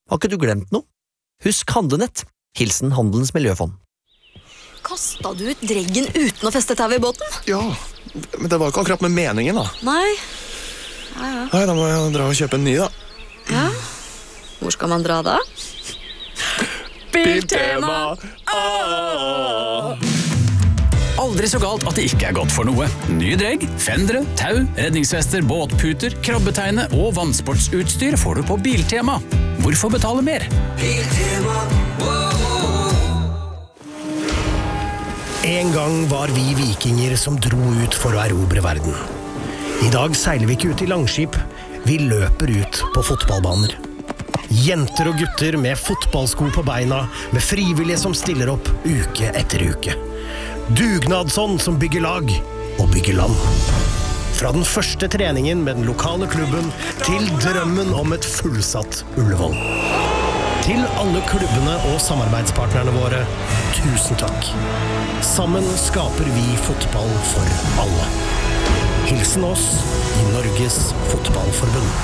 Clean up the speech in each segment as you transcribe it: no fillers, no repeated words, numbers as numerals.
Har ikke du glemt noe? Husk Handlenett. Hilsen Handelens Miljøfond. Kastet du ut dreggen uten å feste tau i båten? Ja, men det var ikke akkurat med meningen da. Nei. Nei, da må jeg dra og kjøpe en ny da. Ja, hvor skal man dra da? Biltema! Aldri så galt at det ikke godt for noe. Nye dregg, fendere, tau, redningsvester, båtputer, krabbeteine og vannsportsutstyr får du på Biltema. Hvorfor betale mer? Biltema. En gang var vi vikinger som dro ut for å erobre verden. I dag seiler vi ikke ut i langskip, vi løper ut på fotballbaner. Jenter og gutter med fotballsko på beina, med frivillige som stiller opp uke etter uke. Dugnadsånd som bygger lag og bygger land. Fra den første treningen med den lokale klubben til drømmen om et fullsatt Ullevål. Til alle klubbene og samarbeidspartnerne våre, tusen takk. Sammen skaper vi fotball for alle. Hilsen oss i Norges Fotballforbund.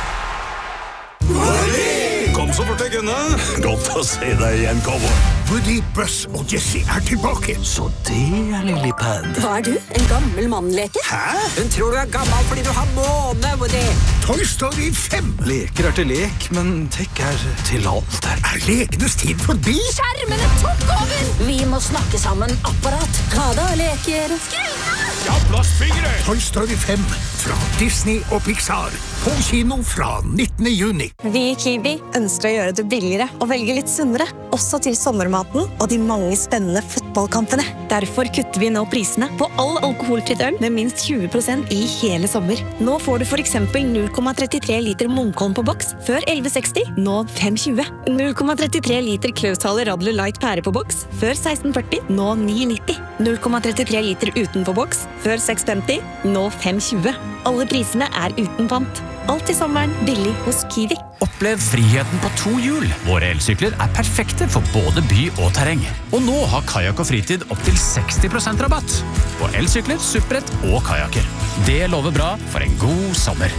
Kom så fort jeg kunne. Godt å se deg igjen, cowboy. Woody, Buzz og Jessie tilbake. Så det Lily Pad. Hva du? En gammel mannleke? Hæ? Hun tror du gammel fordi du har måne, Woody. Toy Story 5. Leker til lek, men tech til alt. Lekenes tid forbi? Skjermene tok over! Vi må snakke sammen, apparat. Ha da, leker. Ja, plastfingre! Toy Story 5 fra Disney og Pixar. På kino fra 19. juni. Vi i Kiwi ønsker å gjøre det billigere og velge litt sunnere, også til sommermaten og de mange spennende fotballkampene. Derfor kutter vi nå prisene på all alkoholfritt øl med minst 20% i hele sommer. Nå får du for eksempel 0,33 liter Munkholm på boks før 11,60, nå 5,20. 0,33 liter Klausthaler Radler Light pære på boks før 16,40, nå 9,90. 0,33 liter uten på boks før 6,50, nå 5,20. Alle prisene er uten pant. Alt i sommeren billig hos Kiwi. Opplev friheten på 2 hjul. Våre elsykler er perfekte for både by og terreng. Og nå har Kajak og Fritid opp til 60% rabatt på elsykler, supprett og kajaker. Det lover bra for en god sommer.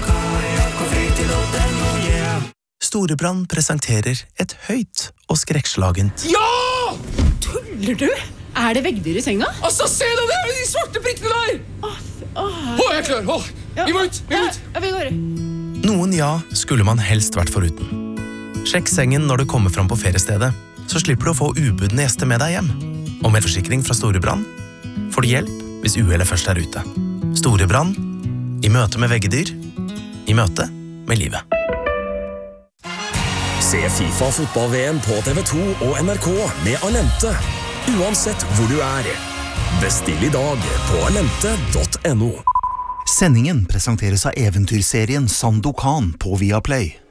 Storebrand presenterer et høyt og skrekkslagent. Ja! Tuller du? Er det veggdyr i senga? Altså, se deg der, de svarte prikkene der! Jeg er klar, vi må ut, vi går. Noen ja skulle man helst vært foruten. Sjekk sengen når du kommer fram på feriestedet, så slipper du å få ubudne gjester med deg hjem. Og med forsikring fra Storebrand får du hjelp hvis uhellet først er ute. Storebrand, i møte med veggedyr, i møte med livet. Se FIFA fotball-VM på TV2 og NRK med Alente. Uansett hvor du er. Bestill i dag på alente.no. Sendingen presenteres av eventyrserien Sandokan på Viaplay.